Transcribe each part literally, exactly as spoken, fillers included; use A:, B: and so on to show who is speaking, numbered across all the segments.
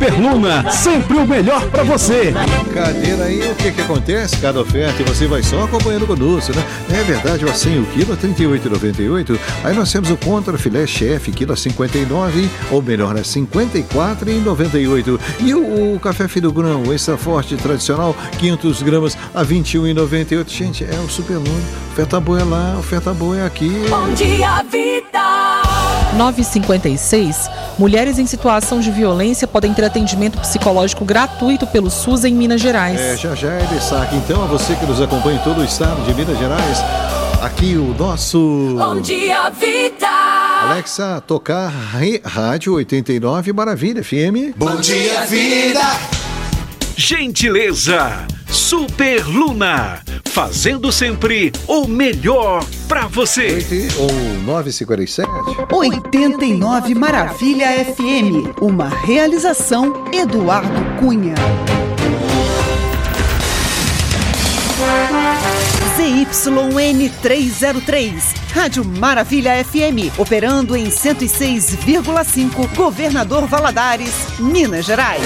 A: Super Luna, sempre o melhor pra você.
B: Brincadeira aí, o que que acontece? Cada oferta e você vai só acompanhando conosco, né? É verdade, o assim, o quilo a trinta e oito reais e noventa e oito centavos. Aí nós temos o contra filé chefe, quilo a cinquenta e nove reais, ou melhor, a cinquenta e quatro reais e noventa e oito centavos. E o, o café fino grão, extra forte tradicional, quinhentas gramas a vinte e um reais e noventa e oito centavos. Gente, é o Super Luna. Oferta boa é lá, oferta boa é aqui.
C: Bom dia, vida!
D: nove e cinquenta e seis. Mulheres em situação de violência podem ter atendimento psicológico gratuito pelo SUS em Minas Gerais.
B: É, já já é destaque. Então, a você que nos acompanha em todo o estado de Minas Gerais, aqui o nosso...
C: Bom dia, vida!
B: Alexa, tocar Rádio oitenta e nove Maravilha F M.
E: Bom dia, vida!
A: Gentileza, Super Luna, fazendo sempre o melhor pra você.
B: Ou nove e cinquenta e sete.
F: oitenta e nove Maravilha F M, uma realização Eduardo Cunha. Z Y N trezentos e três, Rádio Maravilha F M, operando em cento e seis vírgula cinco, Governador Valadares, Minas Gerais.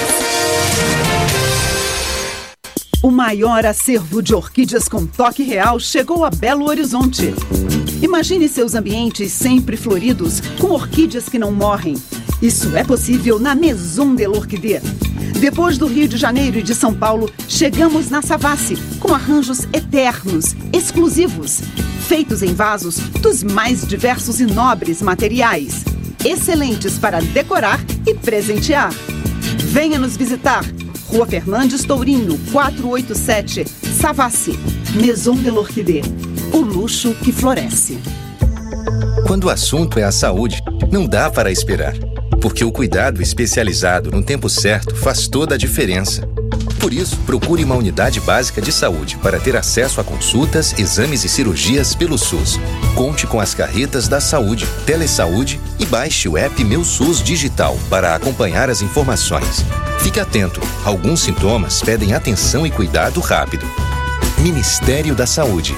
F: O maior acervo de orquídeas com toque real chegou a Belo Horizonte. Imagine seus ambientes sempre floridos, com orquídeas que não morrem. Isso é possível na Maison de l'Orchidée. Depois do Rio de Janeiro e de São Paulo, chegamos na Savassi, com arranjos eternos, exclusivos, feitos em vasos dos mais diversos e nobres materiais, excelentes para decorar e presentear. Venha nos visitar. Rua Fernandes Tourinho, quatrocentos e oitenta e sete, Savassi, Maison de l'Orchidée. O luxo que floresce.
G: Quando o assunto é a saúde, não dá para esperar. Porque o cuidado especializado no tempo certo faz toda a diferença. Por isso, procure uma unidade básica de saúde para ter acesso a consultas, exames e cirurgias pelo SUS. Conte com as carretas da saúde, Telesaúde e baixe o app Meu SUS Digital para acompanhar as informações. Fique atento, alguns sintomas pedem atenção e cuidado rápido. Ministério da Saúde.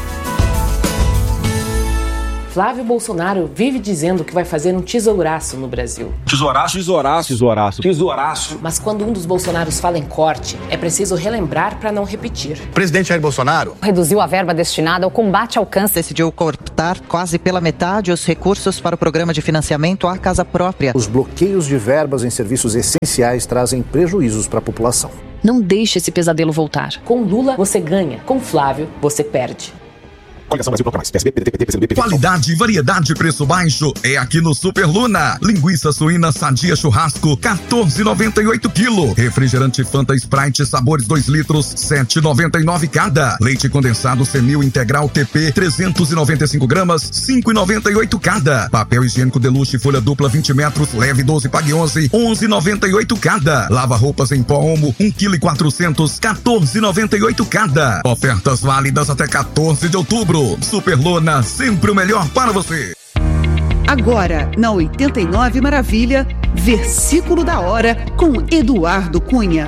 H: Flávio Bolsonaro vive dizendo que vai fazer um tesouraço no Brasil.
I: Tesouraço? Tesouraço. Tesouraço. Tesouraço.
H: Mas quando um dos Bolsonaros fala em corte, é preciso relembrar para não repetir.
J: O presidente Jair Bolsonaro
K: reduziu a verba destinada ao combate ao câncer.
L: Decidiu cortar quase pela metade os recursos para o programa de financiamento à casa própria.
M: Os bloqueios de verbas em serviços essenciais trazem prejuízos para a população.
H: Não deixe esse pesadelo voltar. Com Lula, você ganha. Com Flávio, você perde.
N: Qualidade, variedade, preço baixo é aqui no Super Luna. Linguiça suína sadia churrasco, quatorze reais e noventa e oito quilo. Refrigerante Fanta Sprite sabores dois litros, sete reais e noventa e nove cada. Leite condensado Senil integral T P, trezentos e noventa e cinco gramas, cinco reais e noventa e oito cada. Papel higiênico Deluxe folha dupla vinte metros, leve doze, pague onze, onze reais e noventa e oito cada. Lava roupas em pó Omo, um quilo e quatrocentos, quatorze reais e noventa e oito cada. Ofertas válidas até quatorze de outubro. Super Luna, sempre o melhor para você.
F: Agora, na oitenta e nove Maravilha, versículo da hora com Eduardo Cunha.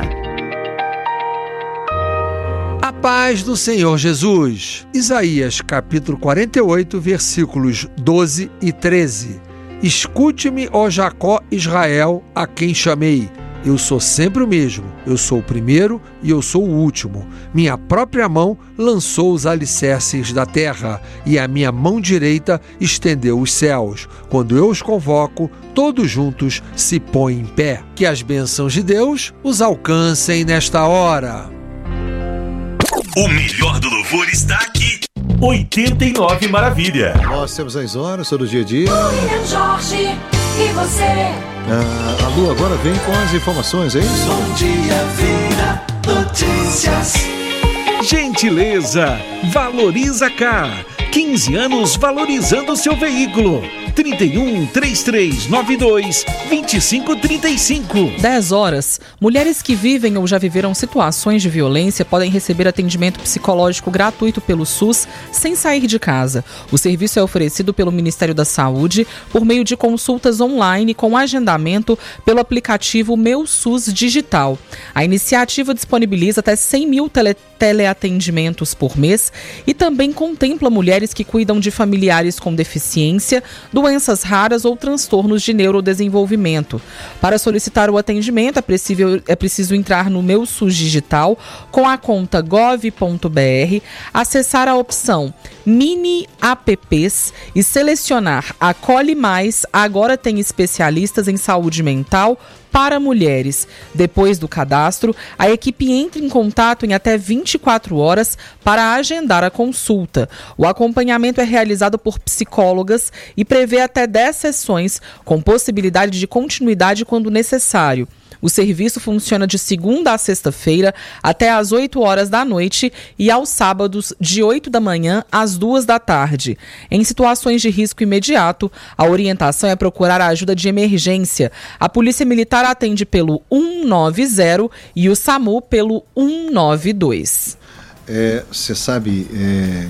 O: A paz do Senhor Jesus. Isaías capítulo quarenta e oito, versículos doze e treze. Escute-me, ó Jacó, Israel, a quem chamei. Eu sou sempre o mesmo, eu sou o primeiro e eu sou o último. Minha própria mão lançou os alicerces da terra e a minha mão direita estendeu os céus. Quando eu os convoco, todos juntos se põem em pé. Que as bênçãos de Deus os alcancem nesta hora.
A: O melhor do louvor está aqui. oitenta e nove Maravilha.
B: Nós temos as horas todo dia a dia.
C: William Jorge, e você?
B: Ah, a Lu agora vem com as informações, é isso?
E: Bom dia, vida, notícias.
A: Gentileza, Valoriza Car. quinze anos valorizando seu veículo. trinta e um, trinta e três, noventa e dois, vinte e cinco, trinta e cinco.
D: dez horas. Mulheres que vivem ou já viveram situações de violência podem receber atendimento psicológico gratuito pelo SUS sem sair de casa. O serviço é oferecido pelo Ministério da Saúde por meio de consultas online com agendamento pelo aplicativo Meu SUS Digital. A iniciativa disponibiliza até cem mil tele teleatendimentos por mês e também contempla mulheres mulheres que cuidam de familiares com deficiência, doenças raras ou transtornos de neurodesenvolvimento. Para solicitar o atendimento, é, preciso, é preciso entrar no Meu SUS Digital com a conta gov ponto br, acessar a opção Mini Apps e selecionar Acolhe Mais. Agora tem especialistas em saúde mental para mulheres. Depois do cadastro, a equipe entra em contato em até vinte e quatro horas para agendar a consulta. O acompanhamento é realizado por psicólogas e prevê até dez sessões, com possibilidade de continuidade quando necessário. O serviço funciona de segunda a sexta-feira até às oito horas da noite e aos sábados de oito da manhã às duas da tarde. Em situações de risco imediato, a orientação é procurar a ajuda de emergência. A Polícia Militar atende pelo um nove zero e o SAMU pelo um nove dois.
B: Você é, sabe, é,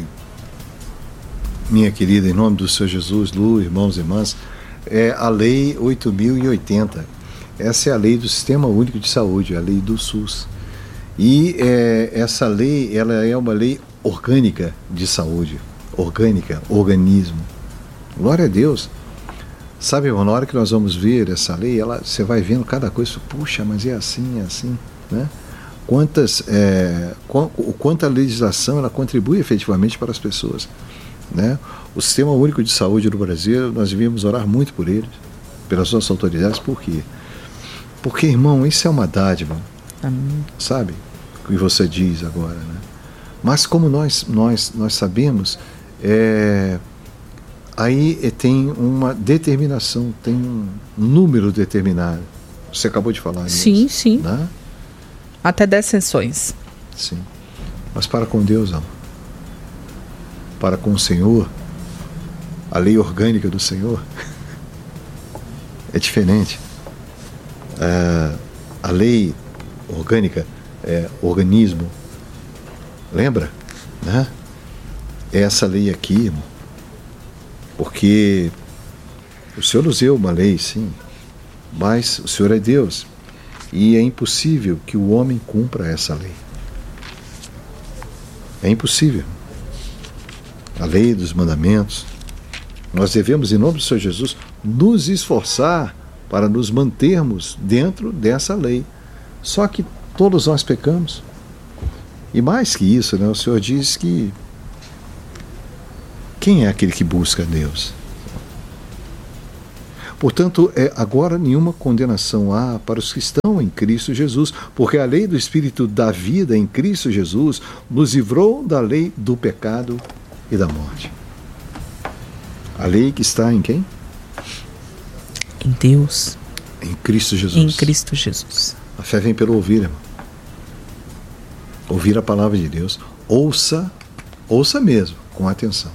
B: minha querida, em nome do Senhor Jesus, Lu, irmãos e irmãs, é a Lei oito mil e oitenta. Essa é a lei do Sistema Único de Saúde, a lei do SUS. E é, essa lei, ela é uma lei orgânica de saúde. Orgânica, organismo. Glória a Deus. Sabe, irmão, na hora que nós vamos ver essa lei, ela, você vai vendo cada coisa, puxa, mas é assim, é assim, né? Quantas, é, o quanto a legislação ela contribui efetivamente para as pessoas, né? O Sistema Único de Saúde do Brasil, nós devíamos orar muito por eles, pelas nossas autoridades. Por quê? Porque, irmão, isso é uma dádiva. Amém. Sabe? O que você diz agora, né? Mas como nós, nós, nós sabemos, é, aí tem uma determinação, tem um número determinado. Você acabou de falar.
D: Sim,
B: isso,
D: sim.
B: Né?
D: Até dez sessões.
B: Sim. Mas para com Deus, não. Para com o Senhor, a lei orgânica do Senhor é diferente. É, a lei orgânica, é, organismo, lembra? Né? É essa lei aqui, irmão. Porque o Senhor nos deu uma lei, sim, mas o Senhor é Deus e é impossível que o homem cumpra essa lei. É impossível. A lei dos mandamentos. Nós devemos, em nome do Senhor Jesus, nos esforçar para nos mantermos dentro dessa lei. Só que todos nós pecamos. E mais que isso, né, o Senhor diz que quem é aquele que busca Deus? Portanto, é, agora nenhuma condenação há para os que estão em Cristo Jesus, porque a lei do Espírito da vida em Cristo Jesus nos livrou da lei do pecado e da morte. A lei que está em quem?
D: Em Deus.
B: Em Cristo Jesus.
D: Em Cristo Jesus.
B: A fé vem pelo ouvir, irmão. Ouvir a palavra de Deus. Ouça, ouça mesmo, com atenção.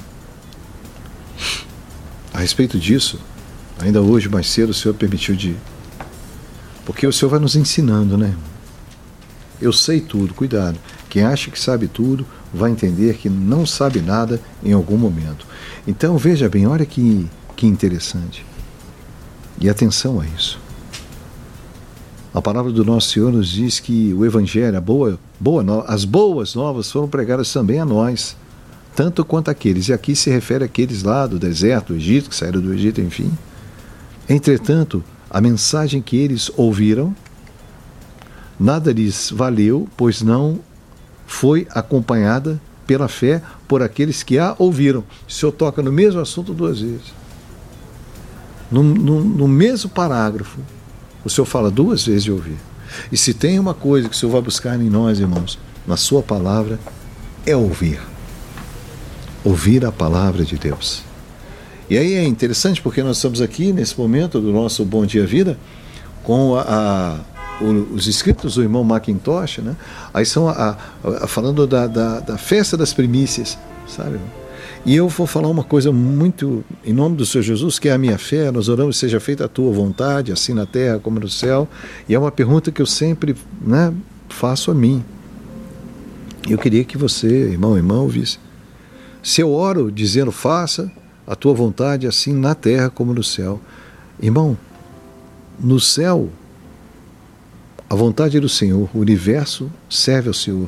B: A respeito disso, ainda hoje, mais cedo, o Senhor permitiu de... Porque o Senhor vai nos ensinando, né? Eu sei tudo, cuidado. Quem acha que sabe tudo, vai entender que não sabe nada em algum momento. Então, veja bem, olha que, que interessante. E atenção a isso. A palavra do nosso Senhor nos diz que o Evangelho, a boa, boa no... as boas novas foram pregadas também a nós, tanto quanto aqueles. E aqui se refere àqueles lá do deserto, do Egito, que saíram do Egito, enfim. Entretanto, a mensagem que eles ouviram, nada lhes valeu, pois não foi acompanhada pela fé por aqueles que a ouviram. O Senhor toca no mesmo assunto duas vezes. No, no, no mesmo parágrafo, o Senhor fala duas vezes de ouvir. E se tem uma coisa que o Senhor vai buscar em nós, irmãos, na sua palavra, é ouvir. Ouvir a palavra de Deus. E aí é interessante porque nós estamos aqui nesse momento do nosso Bom Dia Vida com a, a, o, os escritos do irmão Macintosh, né? Aí são a, a, falando da, da, da festa das primícias, sabe? E eu vou falar uma coisa muito, em nome do Senhor Jesus, que é a minha fé. Nós oramos, seja feita a tua vontade, assim na terra como no céu. E é uma pergunta que eu sempre, né, faço a mim. Eu queria que você, irmão, irmã, ouvisse. Se eu oro dizendo, faça a tua vontade, assim na terra como no céu. Irmão, no céu, a vontade do Senhor, o universo serve ao Senhor.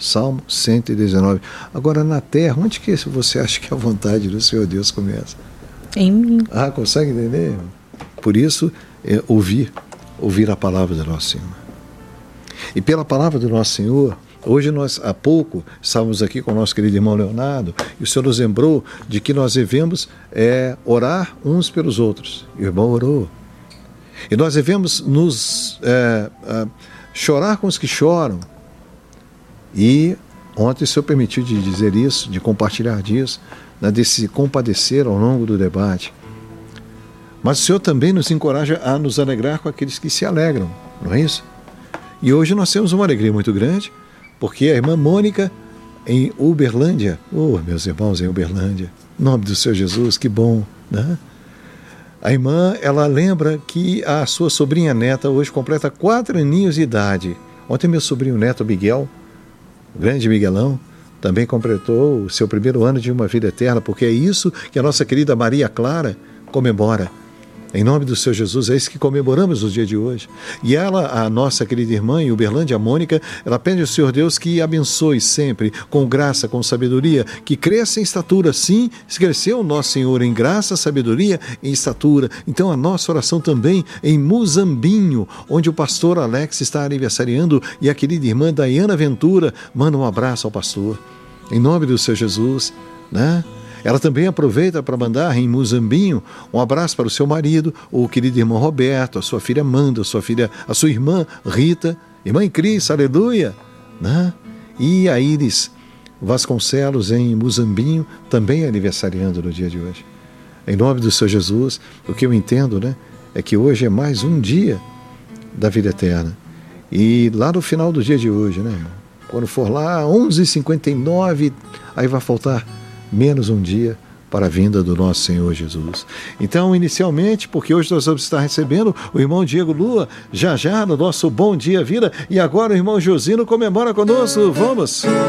B: Salmo cento e dezenove. Agora, na terra, onde que você acha que a vontade do Senhor Deus começa?
D: Em mim.
B: Ah, consegue entender? Por isso, é, ouvir, ouvir a palavra do nosso Senhor. E pela palavra do nosso Senhor, hoje nós, há pouco, estávamos aqui com o nosso querido irmão Leonardo, e o Senhor nos lembrou de que nós devemos é, orar uns pelos outros. E o irmão orou. E nós devemos nos é, é, chorar com os que choram. E ontem o Senhor permitiu de dizer isso, de compartilhar disso, né, de se compadecer ao longo do debate. Mas o Senhor também nos encoraja a nos alegrar com aqueles que se alegram, não é isso? E hoje nós temos uma alegria muito grande, porque a irmã Mônica, em Uberlândia, oh, meus irmãos em Uberlândia, em nome do Senhor Jesus, que bom, né? A irmã, ela lembra que a sua sobrinha neta hoje completa quatro aninhos de idade. Ontem meu sobrinho neto, Miguel, o grande Miguelão, também completou o seu primeiro ano de uma vida eterna, porque é isso que a nossa querida Maria Clara comemora. Em nome do Senhor Jesus, é isso que comemoramos no dia de hoje. E ela, a nossa querida irmã em Uberlândia, a Mônica, ela pede ao Senhor Deus que abençoe sempre, com graça, com sabedoria, que cresça em estatura. Sim, cresceu o nosso Senhor em graça, sabedoria e estatura. Então a nossa oração também em Muzambinho, onde o pastor Alex está aniversariando, e a querida irmã Daiana Ventura manda um abraço ao pastor. Em nome do Senhor Jesus, né? Ela também aproveita para mandar em Muzambinho um abraço para o seu marido, o querido irmão Roberto, a sua filha Amanda, a sua filha, a sua irmã Rita, irmã Cris, aleluia, né? E a Iris Vasconcelos em Muzambinho, também aniversariando no dia de hoje. Em nome do Senhor Jesus, o que eu entendo, né, é que hoje é mais um dia da vida eterna. E lá no final do dia de hoje, né, irmão? Quando for lá, onze e cinquenta e nove, aí vai faltar menos um dia para a vinda do nosso Senhor Jesus. Então, inicialmente, porque hoje nós vamos estar recebendo o irmão Diego Lua, já já no nosso Bom Dia Vida, e agora o irmão Josino comemora conosco. Vamos!